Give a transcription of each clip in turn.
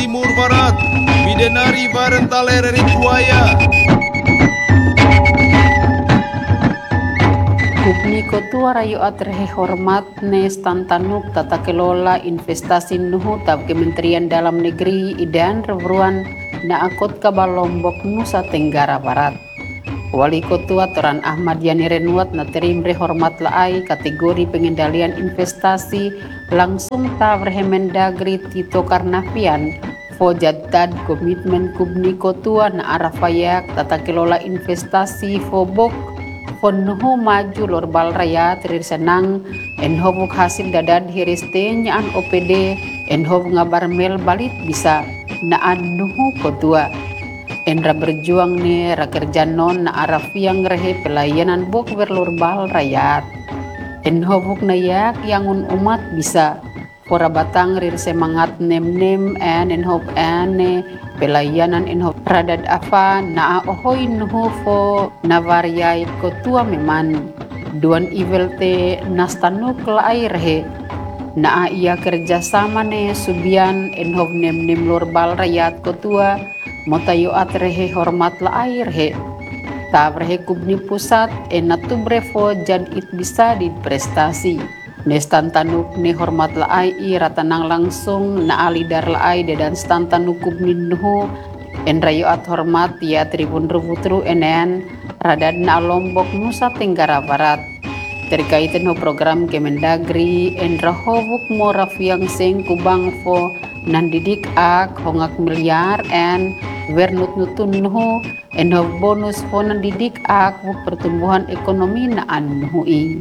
Timur Barat, Bidenari Varentale Rituaya. Gubni Kotua Rayu Atrehe Hormat Nestan Tanuk Tata Kelola Investasi Nuhu Tab Kementerian Dalam Negeri Idan Reburuan na akot Kabal Lombok Nusa Tenggara Barat. Wali Kotua Toran Ahmad Yani Renuat na terimbre hormat laai kategori pengendalian investasi langsung Tavrehe Mendagri Tito Karnavian Fojadad komitmen Gubni Kotua na arafayak tata kelola investasi Fobok Fonho maju lor bal raya terir senang enhobuk hasil dadad hiriste nyaan OPD enhob ngabar mel balit bisa naan nuhu Kotua enra berjuang ne rakerja non na araf yang rehe pelayanan bok berlor bal rakyat enhobuk nayak yangun umat bisa pora batang rir semangat nem enhob pelayanan enhob radad apa na ohoi nuhu fo navariai Kotua meman duan ivelte nastanuk laai rehe na ia kerjasama ne subian enhob nem lor bal rakyat Kotua motayo atrehe hormat laai rehe tabrehe Gubni pusat enatubre fo jad it bisa di prestasi Nestan tanuk ne hormat laai i ratanang langsung na alidar laai dedan stan tanuk Gubni nuhu en rayo at hormat ya tribun rubutru enen radad na Lombok Nusa Tenggara Barat terkaitan ho program Kemendagri en rahobuk morafiang seng kubang fo nandidik ak hongak miliar en wernut nutun nuhu en ho bonus fo nandidik ak pertumbuhan ekonomi na nuhu i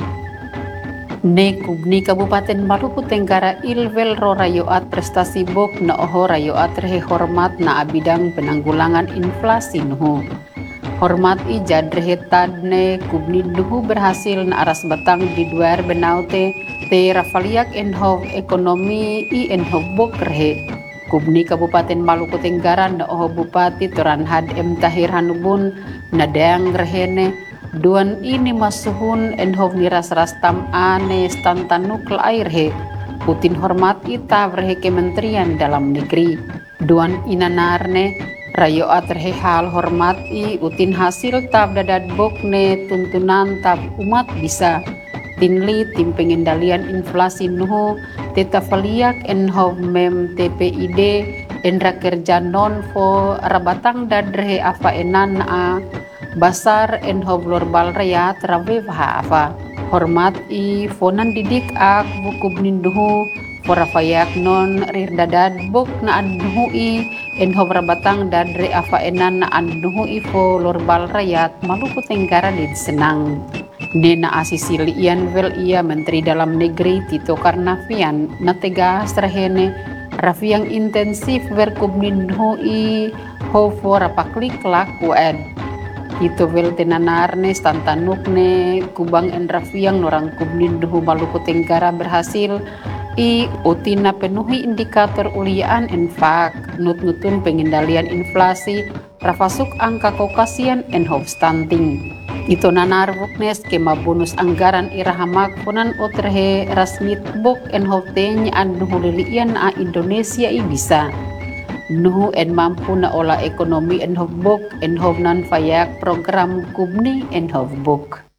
ne Gubni Kabupaten Maluku Tenggara Ilvel ro rayoat prestasi bok na oho rayoat rehe hormat na bidang penanggulangan inflasi nuhu hormat i jadrehe tadne Gubni nuhu berhasil na aras batang di duar benaute te rafaliak enhov ekonomi i enhov bok rehe Gubni Kabupaten Maluku Tenggara na oho Bupati Toranhad M Tahir Hanubun na deang rehene duan ini masuhun enhov niras rastam ane stantanuk lair he putin hormat ita vrehe Kementerian Dalam Negeri duan inanarne rayo atrhe hal hormat i utin hasil tab dadad bok ne tuntunan tab umat bisa tinli tim pengendalian inflasi nuhu tetafaliak enhov mem TPID endra kerja non fo rabatang dadrehe afa enan a basar enhob lor bal rakyat rawe apa hormat i fonan didik ak bukub ninduhu fora fayak non rir dadad buk na anduhu i enhob rabatang dadre afa enan na anduhu i fo lor bal rakyat Maluku Tenggara di senang nena asisili ian vel ia Menteri Dalam Negeri Tito Karnavian na tegas rahene rafiang intensif verkub ninduhu i ho fora paklik laku ed itu vel tenanarne stantanukne kubang enrafiang norang Gubni nuhu Maluku Tenggara berhasil i utina penuhi indikator uliaan enfak nutun pengendalian inflasi rafasuk angka kokasian enhob stunting itu nanarbukne skema bonus anggaran irahamak punan otrehe rasmit buk enhob tenya nuhu lilian a Indonesia i bisa nuhu en mampu na olah ekonomi enhob buk enhob nan fayak program Gubni enhob buk